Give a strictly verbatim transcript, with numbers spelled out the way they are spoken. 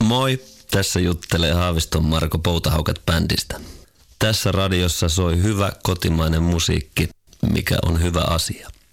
Moi, tässä juttelee Haaviston Marko Poutahaukat bändistä. Tässä radiossa soi hyvä kotimainen musiikki, mikä on hyvä asia.